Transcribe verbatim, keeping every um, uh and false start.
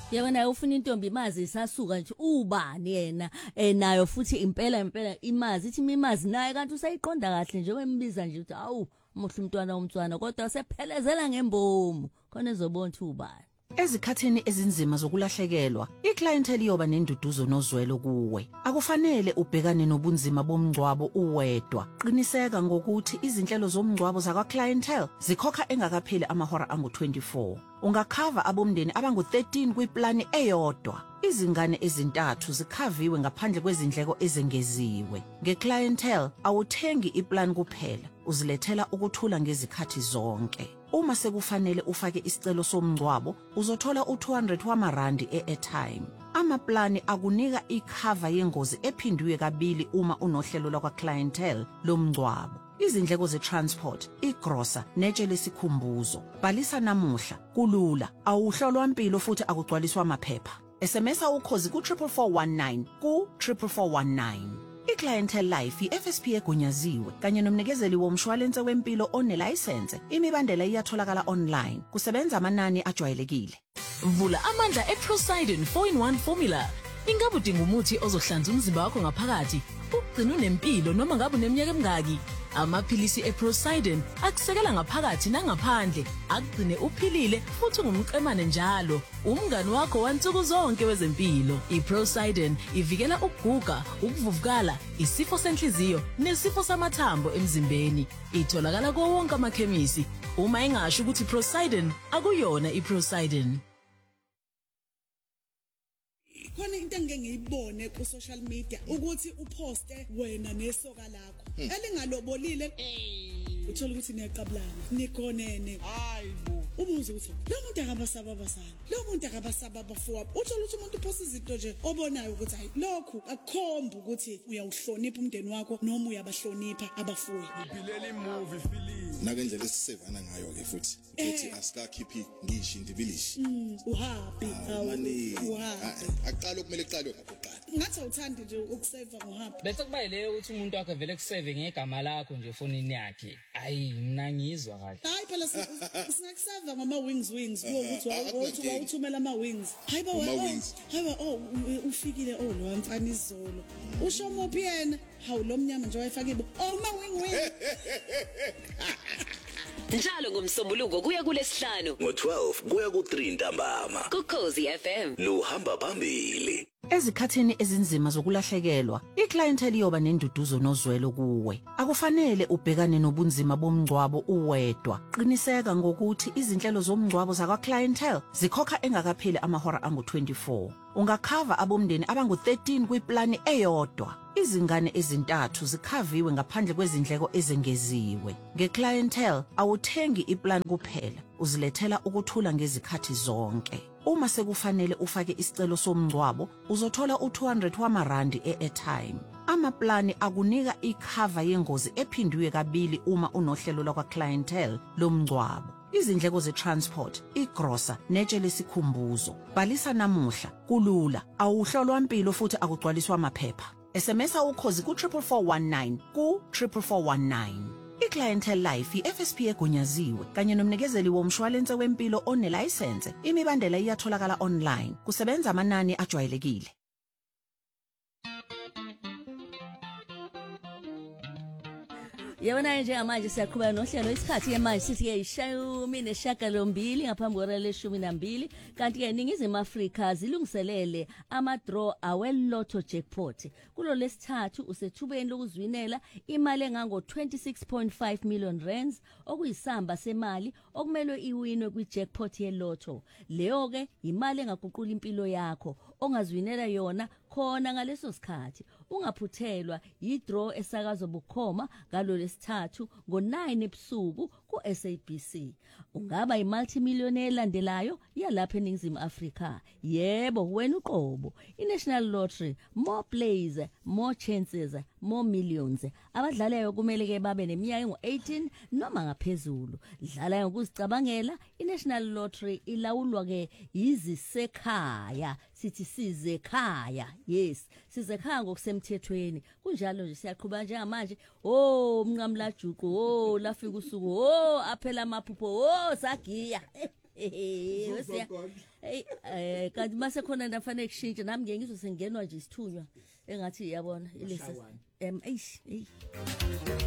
Yabona ufuna intombi imazi isasuka nje ubani yena eh nayo futhi impela impela imazi ithi imazi naye kanti usayiqonda kahle nje wembiza nje uthi awu muhle umntwana womntwana kodwa sephelezela ngembomu khona ezobona ukuthi ubani. Ezikhathini ezinzima zokulahlekelwa, iclientele iyoba nenduduzo nozwelo kuwe. Akufanele ubhekane nobunzima bomngcwabo uwedwa. Qiniseka ngokuthi izinhlelo zomngcwabo zakwa clientele zikhokha engakapheli amahora angu twenty-four. Ungakhava abomndeni abangu thirteen kwiplani eyodwa. Izingane ezintathu zikhaviwe ngaphandle kwezindleko ezengeziwe. Ngeclientele awuthengi iplan kuphela, uzilethela ukuthula ngezikhathi zonke. Uma sekufanele ufake isicelo somngcwabo, uzothola u two hundred wamarandi e-airtime. Amaplani akunika ikhava yengozi ephindwe kabili uma unohlelo lakwa clientele lomngcwabo. Izindleko ze-transport, igrosa, netshe lesikhumbuzo. Bhalisa namuhla, kulula, awuhlolwa impilo futhi akugcwaliswa amaphepha. S M S ukhozi ku four four one nine ku four four one nine. iClientele Life i-F S P egunyaziwe kanye nomnikezeli womshwalense wempilo onelicense. Imibandela iyatholakala online. Kusebenza amanani ajwayelekile. Vula amandla eProsidin four in one formula. Ingabe udinga umuthi ozohlanza umzimba wakho ngaphakathi, ugcina unempilo noma ngabe uneminyaka emingaki? Amaphilisi eProsidin akusekela ngaphakathi nangaphandle, akugcine uphilile futhi ungumqemane njalo. Umngani wakho wansuku zonke wezempilo. iProsidin ivikela ukuguga, ukuvuvukala, isifo senhliziyo nesifo samathambo emzimbeni. Itholakala kuwo wonke amakhemisi. Uma engasho ukuthi iProsidin akuyona iProsidin. Khona into engeke ngiyibone ku social media ukuthi uposte wena nesoka lakho elingalobolile uthola ukuthi niyaqabulana nikhonene hayibo ubuze ukuthi lo muntu akabasaba abasana lo muntu akabasaba abafowabo uthola ukuthi umuntu uposta izinto nje obonayo ukuthi hayi lokhu akukhomba ukuthi uyawuhlonipha umndeni wakho noma uyabahlonipha abafuyi iphilele movie feeling nakendlela esisevana ngayo ke futhi ukuthi asikakhiphi ngisho indibilishi uhappy uhappy aqala kumele eqale ngokuqala ngathi awuthandi nje ukuseva ngohappy bese kuba ile ukuthi umuntu wakhe vele kuseve ngegama lakho nje efonini yakhe ayi mina ngizwa kahle hayi phela sinakuseva ngama wings wings ukuthi awuthi wawuthumela ama wings hayiba wena hayiba oh ufikile oh lo mfana izolo usho mophi yena hawu lo mnyama nje wayefaka ibo oh ma wing wing njalo ngomsombuluko kuya kulesihlanu ngo twelve kuya ku three ntambama ku Khosi F M luhamba phambili. Ezikhathini ezinzima zokulahlekelwa, iclientele iyoba nenduduzo nozwelo kuwe. Akufanele ubhekane nobunzima bomngcwabo uwedwa. Qiniseka ngokuthi izinhlelo zomngcwabo zakwa clientele zikhokha engakapheli amahora angu twenty-four. Ungakhava abomndeni abangu thirteen kwiplani eyodwa. Izingane ezintathu zikhaviwe ngaphandle kwezindleko ezengeziwe. Ngeclientele awuthengi iplan kuphela, uzilethela ukuthula ngezikhathi zonke. Uma sekufanele ufake isicelo somngcwabo, uzothola u two hundred wamarandi e-airtime. Amaplani akunika ikhava yengozi ephindwe kabili uma unohlelo lakwa clientele lomngcwabo. Izindleko ze-transport, igrosa, netshe lesikhumbuzo. Bhalisa namuhla, kulula, awuhlolwa impilo futhi akugcwaliswa amaphepha. S M S ukhozi ku four four one nine ku four four one nine. iClientele Life i-F S P egunyaziwe kanye nomnikezeli womshwalense wempilo onelicense. Imibandela iyatholakala online. Kusebenza amanani ajwayelekile. Yabona nje manje siyaqhubeka nohlelo isikhathi ke manje sithi ke ishumi neshagalombili ngaphambi kwera leshumi nambili kanti ke iningizimu Afrika zilungiselele ama draw awelotto jackpot kulo lesithathu usethubeni lokuzwinela imali engango twenty-six point five million rands okuyisamba semali okumelwe iwinwe kwi jackpot ye lotto leyo ke imali engaguqula impilo yakho ongazwinela yona khona ngaleso sikhathi ungaphuthelwa yi-draw esakazo bukhoma ngalo lesithathu ngo nine ebusuku ku S A B C. Ungaba imultimillionaire landelayo yalapha eNingizimu Afrika. Yebo wena uqobo. iNational Lottery, more plays, more chances, more millions. Abadlalayo kumele ke babe neminyaka engu eighteen noma ngaphezulu. Dlala ngokuzicabangela. iNational Lottery ilawulwa ke yizisekhaya. Sithi sizekhaya. Yes, sizekhaya ngokusemthethweni. Kunjalo nje siyaqhubeka njengamanje. Oh mnqamla juqu, oh lafika usuku, oh aphela amaphupho, oh sagiya. Wesiya. Hey eh kanti mase khona nafanele kushintshe nami ngeke ngizosengenwa nje isithunywa engathi iyabona ilisa. Em eish.